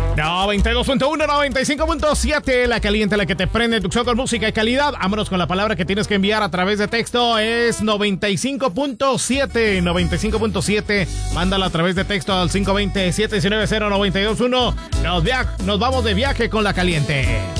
92.1, 95.7, la caliente, la que te prende tu show con música y calidad. Vámonos con la palabra que tienes que enviar a través de texto. Es 95.7, 95.7. Mándala a través de texto al 520-719-0921. Nos vamos de viaje con la caliente.